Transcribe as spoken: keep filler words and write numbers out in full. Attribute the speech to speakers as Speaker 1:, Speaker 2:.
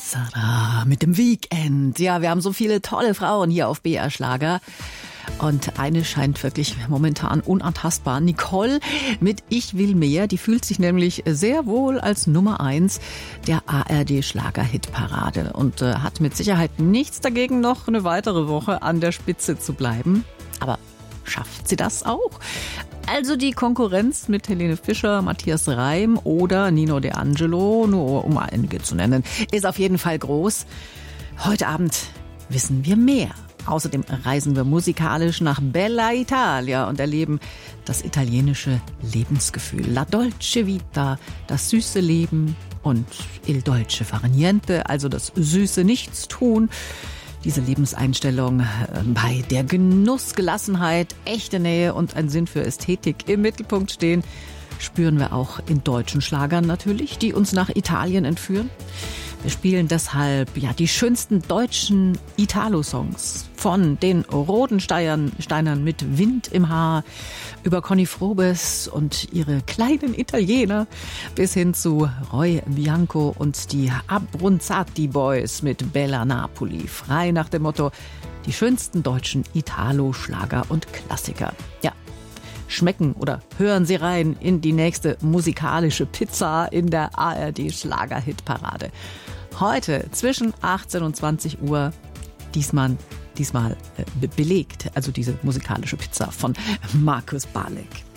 Speaker 1: Sarah mit dem Weekend. Ja, wir haben so viele tolle Frauen hier auf B R Schlager. Und eine scheint wirklich momentan unantastbar. Nicole mit Ich will mehr. Die fühlt sich nämlich sehr wohl als Nummer eins der A R D-Schlager-Hitparade und äh, hat mit Sicherheit nichts dagegen, noch eine weitere Woche an der Spitze zu bleiben. Aber schafft sie das auch? Also die Konkurrenz mit Helene Fischer, Matthias Reim oder Nino De Angelo, nur um einige zu nennen, ist auf jeden Fall groß. Heute Abend wissen wir mehr. Außerdem reisen wir musikalisch nach Bella Italia und erleben das italienische Lebensgefühl. La Dolce Vita, das süße Leben und Il Dolce Far Niente, also das süße Nichtstun. Diese Lebenseinstellung, bei der Genuss, Gelassenheit, echte Nähe und ein Sinn für Ästhetik im Mittelpunkt stehen, spüren wir auch in deutschen Schlagern natürlich, die uns nach Italien entführen. Wir spielen deshalb ja die schönsten deutschen Italo-Songs von den Rodensteinern Steinern mit Wind im Haar über Conny Frobes und ihre kleinen Italiener bis hin zu Roy Bianco und die Abruzzati Boys mit Bella Napoli. Frei nach dem Motto, die schönsten deutschen Italo-Schlager und Klassiker. Ja. Schmecken oder hören Sie rein in die nächste musikalische Pizza in der A R D-Schlager-Hitparade. Heute zwischen achtzehn und zwanzig Uhr, diesmal, diesmal äh, belegt, also diese musikalische Pizza von Markus Balek.